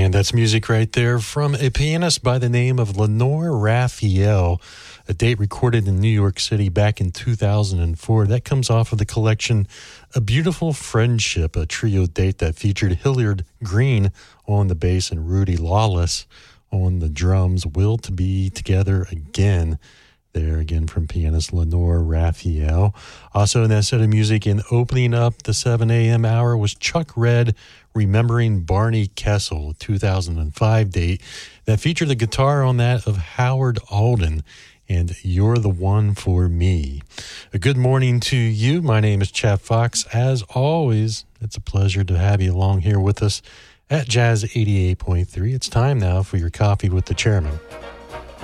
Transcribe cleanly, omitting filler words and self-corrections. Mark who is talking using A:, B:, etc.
A: And that's music right there from a pianist by the name of Lenore Raphael, a date recorded in New York City back in 2004. That comes off of the collection A Beautiful Friendship, a trio date that featured Hilliard Green on the bass and Rudy Lawless on the drums. Will to Be Together Again. There again from pianist Lenore Raphael. Also in that set of music and opening up the 7 a.m. hour was Chuck Red, Remembering Barney Kessel, 2005 date that featured the guitar on that of Howard Alden and You're the One for Me. A good morning to you. My name is Chap Fox. As always, it's a pleasure to have you along here with us at Jazz 88.3. It's time now for your Coffee with the Chairman.